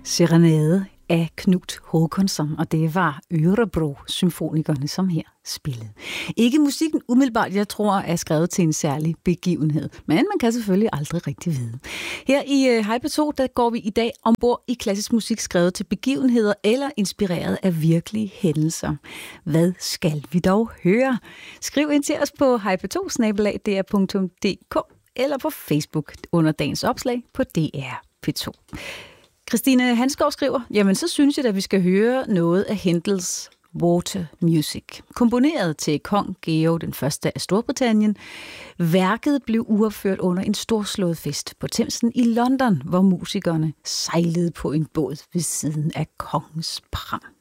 Serenade af Knut Håkansson, og det var Örebro-symfonikerne, som her spillede. Ikke musikken umiddelbart, jeg tror, er skrevet til en særlig begivenhed, men man kan selvfølgelig aldrig rigtig vide. Her i Hej P2, der går vi i dag ombord i klassisk musik skrevet til begivenheder eller inspireret af virkelige hændelser. Hvad skal vi dog høre? Skriv ind til os på hejp2@dr.dk eller på Facebook under dagens opslag på DR P2. Christine Hanskov skriver, jamen så synes jeg, at vi skal høre noget af Händels Water Music, komponeret til kong Georg den første af Storbritannien. Værket blev uopført under en storslået fest på Themsen i London, hvor musikerne sejlede på en båd ved siden af kongens pram.